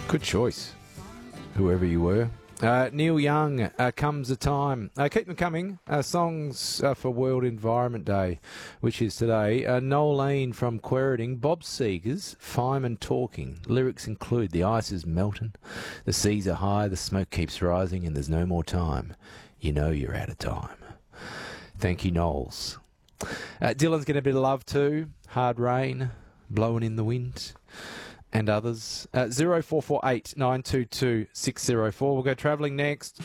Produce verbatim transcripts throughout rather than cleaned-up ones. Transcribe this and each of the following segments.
Good choice, whoever you were. Uh, Neil Young, uh, Comes a Time. Uh, keep them coming. Uh, songs uh, for World Environment Day, which is today. Uh, Nolene from Queriting, Bob Seger's Fireman Talking. Lyrics include, the ice is melting, the seas are high, the smoke keeps rising, and there's no more time. You know you're out of time. Thank you, Knowles. Uh, Dylan's getting a bit of love too. Hard Rain, Blowing in the Wind, and others. Uh, zero four four eight nine two two six zero four. We'll go travelling next.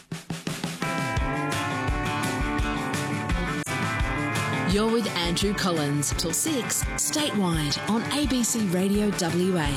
You're with Andrew Collins till six, statewide on A B C Radio W A.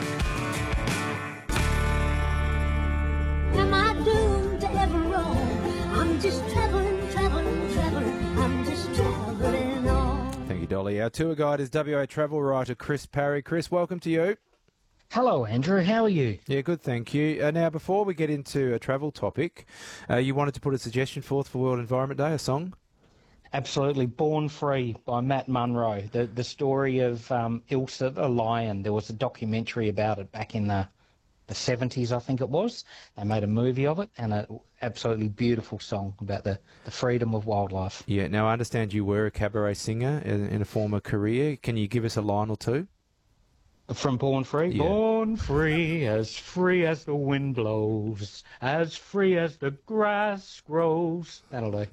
Am I doomed to ever roam? I'm just travelling, travelling, travelling. I'm just travelling on. Thank you, Dolly. Our tour guide is W A travel writer Chris Parry. Chris, welcome to you. Hello, Andrew. How are you? Yeah, good, thank you. Uh, now, before we get into a travel topic, uh, you wanted to put a suggestion forth for World Environment Day, a song? Absolutely. Born Free by Matt Munro. The the story of um, Ilsa the lion. There was a documentary about it back in the the seventies, I think it was. They made a movie of it, and an absolutely beautiful song about the, the freedom of wildlife. Yeah, now I understand you were a cabaret singer in, in a former career. Can you give us a line or two? From Born Free? Yeah. Born free, as free as the wind blows, as free as the grass grows. That'll do.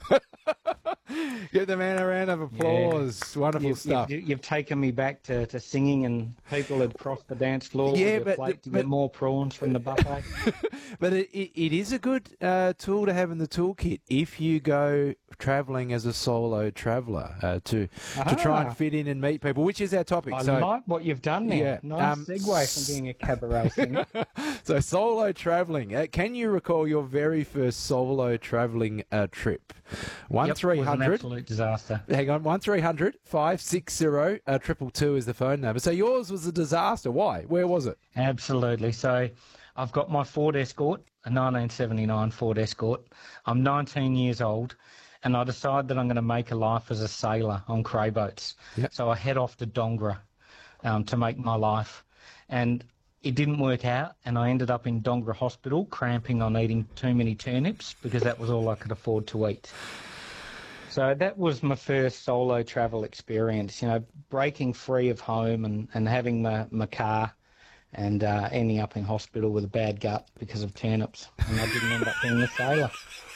Give the man a round of applause. Yeah. Wonderful you've, stuff. You've, you've taken me back to, to singing, and people had crossed the dance floor yeah, with but, plate to but, get more prawns from the buffet. But it, it, it is a good uh, tool to have in the toolkit if you go travelling as a solo traveller uh, to ah. to try and fit in and meet people, which is our topic. I so, like what you've done there. Yeah, nice um, segue from being a cabaret singer. So solo travelling. Uh, can you recall your very first solo travelling uh, trip? One yep, three hundred. It was an absolute disaster. Hang on, one three hundred five six zero uh, triple two is the phone number. So yours was a disaster. Why? Where was it? Absolutely. So I've got my Ford Escort, a nineteen seventy-nine Ford Escort. I'm nineteen years old, and I decide that I'm going to make a life as a sailor on cray boats. Yep. So I head off to Dongra um, to make my life. And it didn't work out, and I ended up in Dongra Hospital cramping on eating too many turnips because that was all I could afford to eat. So that was my first solo travel experience, you know, breaking free of home and, and having my, my car and uh, ending up in hospital with a bad gut because of turnips. And I didn't end up being a sailor.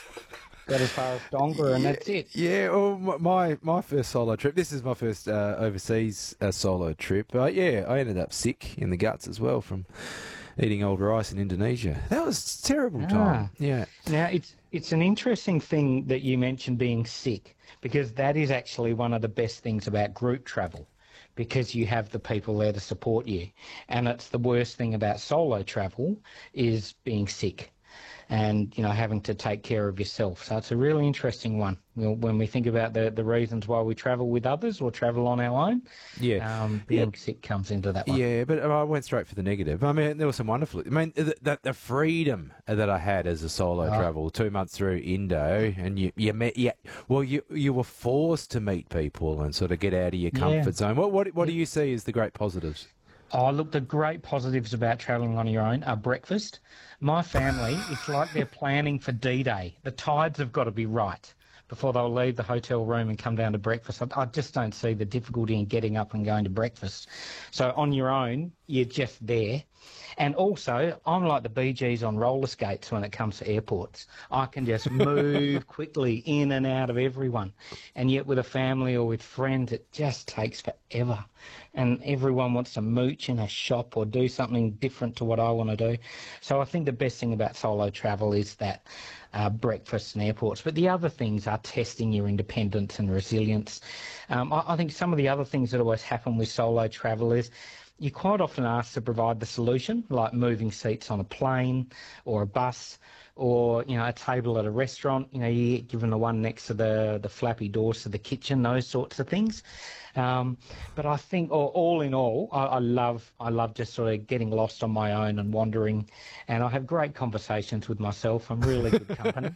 Got as far as Dongra, and that's it. Yeah, well, my my first solo trip, this is my first uh, overseas uh, solo trip. Uh, yeah, I ended up sick in the guts as well from eating old rice in Indonesia. That was a terrible Ah. time. Yeah. Now, it's it's an interesting thing that you mentioned being sick, because that is actually one of the best things about group travel, because you have the people there to support you. And it's the worst thing about solo travel is being sick and, you know, having to take care of yourself. So it's a really interesting one. You know, when we think about the, the reasons why we travel with others or travel on our own, Yeah. um, being Yeah. sick comes into that one. Yeah, but I went straight for the negative. I mean, there was some wonderful. I mean, the, the, the freedom that I had as a solo Oh. travel, two months through Indo, and you you met, yeah, well, you you were forced to meet people and sort of get out of your comfort Yeah. zone. What what what do you see as the great positives? Oh, look, the great positives about travelling on your own are breakfast. My family, it's like they're planning for D-Day. The tides have got to be right before they'll leave the hotel room and come down to breakfast. I, I just don't see the difficulty in getting up and going to breakfast. So on your own, you're just there. And also, I'm like the Bee Gees on roller skates when it comes to airports. I can just move quickly in and out of everyone. And yet with a family or with friends, it just takes forever. And everyone wants to mooch in a shop or do something different to what I want to do. So I think the best thing about solo travel is that uh, breakfast and airports. But the other things are testing your independence and resilience. Um, I, I think some of the other things that always happen with solo travel is you're quite often asked to provide the solution, like moving seats on a plane or a bus, or, you know, a table at a restaurant. You know, you get given the one next to the, the flappy doors to the kitchen, those sorts of things. Um, but I think, or all in all, I, I love I love just sort of getting lost on my own and wandering, and I have great conversations with myself. I'm really good company.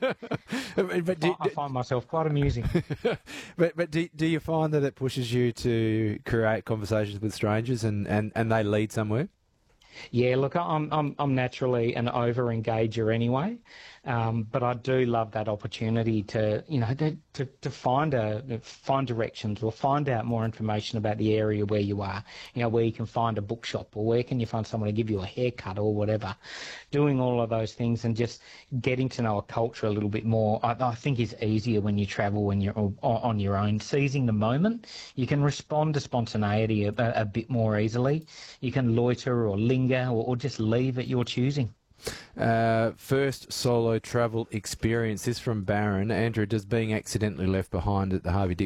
but do, I, I find myself quite amusing. but but do, do you find that it pushes you to create conversations with strangers and, and, and they lead somewhere? Yeah, look, I'm I'm I'm naturally an over-engager anyway, um, but I do love that opportunity to you know to, to, to find a find directions or find out more information about the area where you are. You know, where you can find a bookshop or where can you find someone to give you a haircut or whatever. Doing all of those things and just getting to know a culture a little bit more, I, I think is easier when you travel when you're on, on your own. Seizing the moment, you can respond to spontaneity a, a bit more easily. You can loiter or linger or, or just leave at your choosing. Uh, first solo travel experience. This from Baron. Andrew, does being accidentally left behind at the Harvey Dick